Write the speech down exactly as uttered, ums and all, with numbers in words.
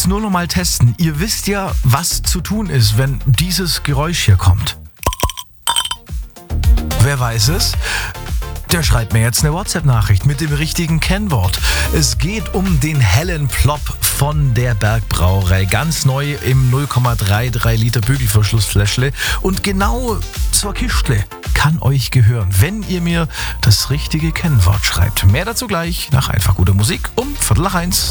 nur noch mal testen. Ihr wisst ja, was zu tun ist, wenn dieses Geräusch hier kommt. Wer weiß es? Der schreibt mir jetzt eine WhatsApp-Nachricht mit dem richtigen Kennwort. Es geht um den hellen Plop von der Bergbrauerei. Ganz neu im null Komma dreiunddreißig Liter Bügelverschlussfläschle. Und genau zur Kistle kann euch gehören, wenn ihr mir das richtige Kennwort schreibt. Mehr dazu gleich nach einfach guter Musik um Viertel nach eins.